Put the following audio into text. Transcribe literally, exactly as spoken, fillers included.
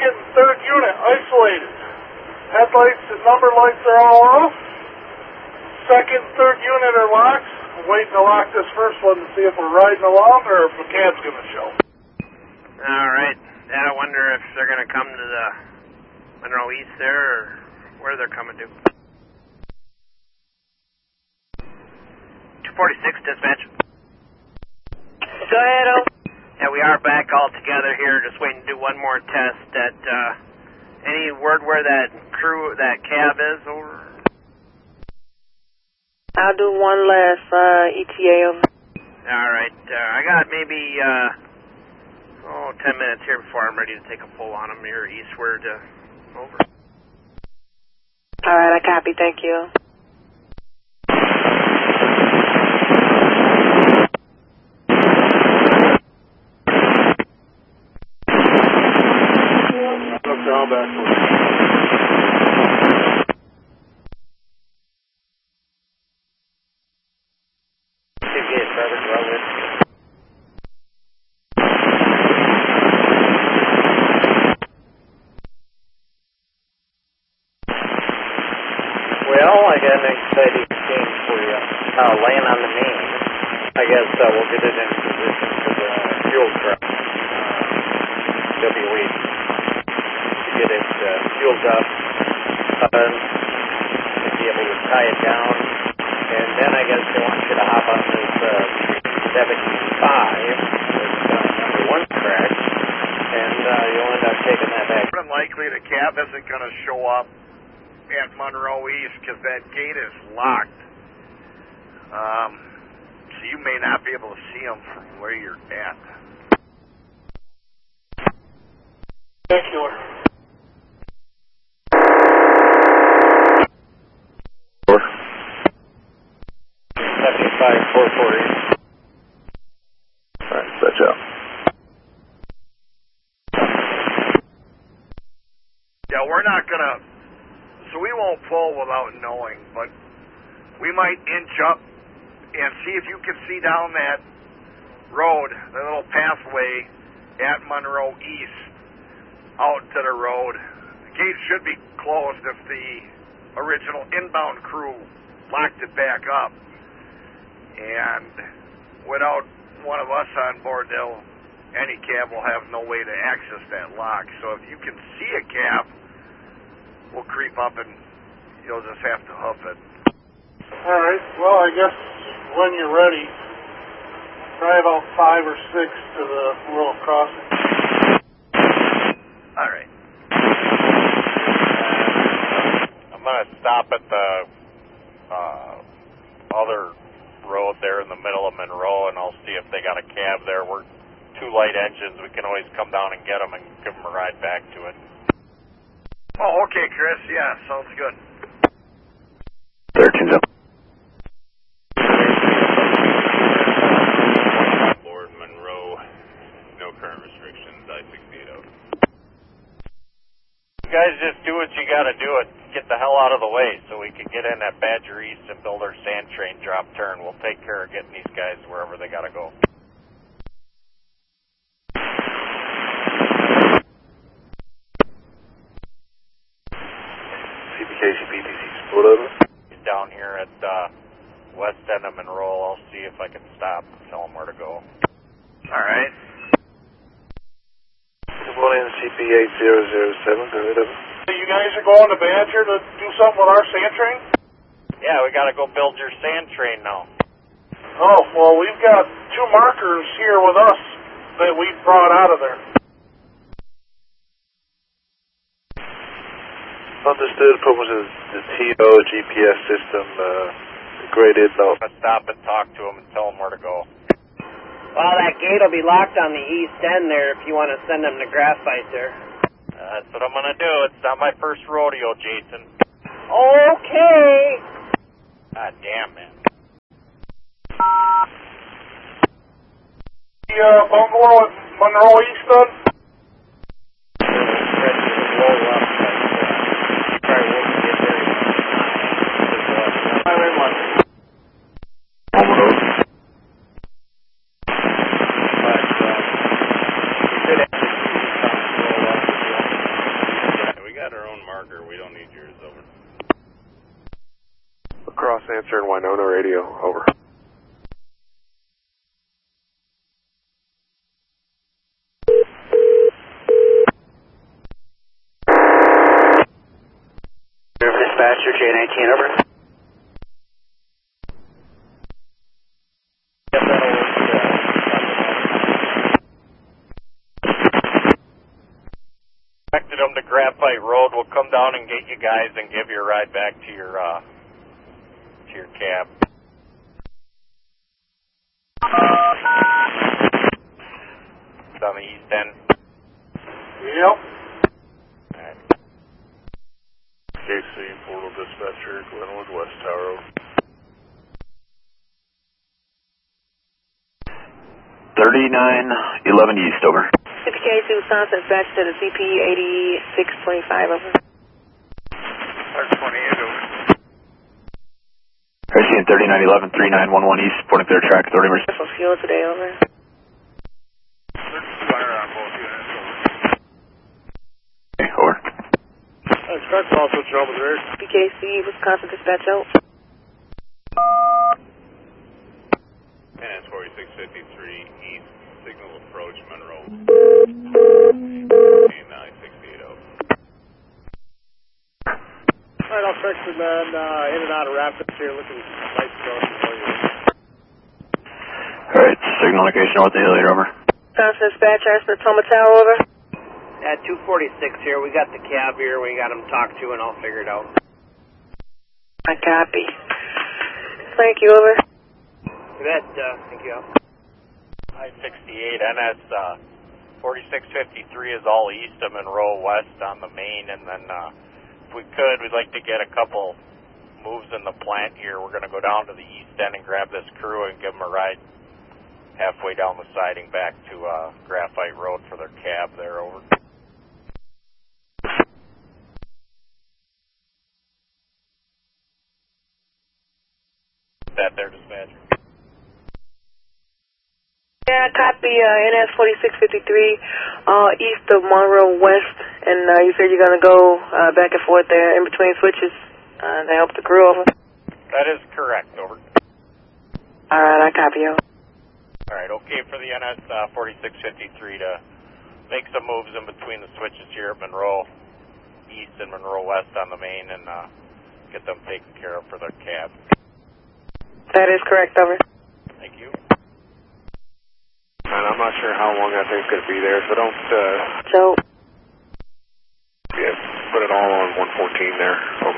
second and third unit isolated. Headlights and number lights are all off. Second and third unit are locked. I'm waiting to lock this first one to see if we're riding along or if a cab's going to show. All right. Yeah, I wonder if they're going to come to the Monroe East there or where they're coming to. two forty-six, dispatch. Go ahead, O. Yeah, we are back all together here, just waiting to do one more test. That, uh, any word where that crew, that cab is, over? I'll do one last uh, E T A, over. All right, uh, I got maybe, uh, oh, ten minutes here before I'm ready to take a pull on them here eastward, uh, over. All right, I copy, thank you. Down backwards. Well, I got an exciting thing for you. Uh, laying on the main. I guess uh, we'll get it in position for the fuel truck. Uh, W E. Get it uh, fueled up, uh, to be able to tie it down, and then I guess they want you to hop on this uh, seventy-five that's uh, number one track, and uh, you'll end up taking that back. More than likely the cab isn't going to show up at Monroe East because that gate is locked, um, so you may not be able to see them from where you're at. Thank you. seventy-five, four forty. Alright, switch up. Yeah, we're not going to, so we won't pull without knowing, but we might inch up and see if you can see down that road, that little pathway at Monroe East, out to the road. The gate should be closed if the original inbound crew locked it back up. And without one of us on board, they'll, any cab will have no way to access that lock. So if you can see a cab, we'll creep up and you'll just have to hoof it. All right. Well, I guess when you're ready, try about five or six to the little crossing. All right. I'm going to stop at the uh, other road there in the middle of Monroe, and I'll see if they got a cab there. We're two light engines. We can always come down and get them and give them a ride back to it. Oh, okay, Chris. Yeah, sounds good. thirteen up. Board Monroe, no current restrictions, I sixty-eight out. You guys just do what you got to do. It. Get the hell out of the way so we can get in at Badger East and build our sand train drop turn. We'll take care of getting these guys wherever they got to go. C P K C P T C split over. He's down here at uh, west end of Monroe. I'll see if I can stop and tell him where to go. All right. Good morning, C P eight zero zero seven. Go ahead, over. You guys are going to Badger to do something with our sand train? Yeah, we got to go build your sand train now. Oh, well, we've got two markers here with us that we brought out of there. Understood. Problem with the T O G P S system uh, graded now. Let's stop and talk to him and tell him where to go. Well, that gate will be locked on the east end there if you want to send them to graphite there. Uh, that's what I'm going to do. It's not my first rodeo, Jason. Okay. God damn, man. The uh, bungalow at Monroe East done? Ready to roll up, but uh, probably won't get there. Highway one. But uh, we could actually see some roll up. answering Winona radio. Over. Dispatcher, J nineteen, over. Yep, that'll work. Directed them to Graphite Road. We'll come down and get you guys and give you a ride back to your uh, to your cab. It's on the east end. Yep. Alright. K C, Portal Dispatcher, Glenwood, West Tower Road. thirty-nine eleven East, over. C P K C Wisconsin, back to the C P eighty-six twenty-five, over. Start twenty-eight, over. Receiving thirty-nine eleven, thirty-nine eleven East, reporting clear track, authority emergency. For fuel today, over. Fire on both units, over. Okay, over. That's correct, call switch over the rear. C P K C Wisconsin, dispatch out. N S forty-six fifty-three East, signal approach Monroe. nine sixty-eight over. Alright, I'll fix and then uh, in and out of Rapids here, looking lights going for you. Alright, signal location north of Hilliard, over. Wisconsin, dispatch, Smith, Toma Tower, over. At two forty-six here, we got the cab here, we got him talked to, and I'll figure it out. I copy. Thank you, over. You bet, uh, thank you. I sixty-eight N S uh, forty-six fifty-three is all east of Monroe, west on the main, and then uh, if we could, we'd like to get a couple moves in the plant here. We're going to go down to the east end and grab this crew and give them a ride halfway down the siding back to uh, Graphite Road for their cab there, over. That there, dispatcher. Yeah, copy, uh, N S forty-six fifty-three, uh, east of Monroe West, and uh, you said you're going to go uh, back and forth there in between switches uh, to help the crew, over. That is correct, over. All right, I copy you. All right, okay for the N S uh, forty-six fifty-three to make some moves in between the switches here at Monroe East and Monroe West on the main and uh, get them taken care of for their cab. That is correct, over. Thank you. And I'm not sure how long that thing's going to be there, so don't, uh, Joe. yeah, put it all on one fourteen there.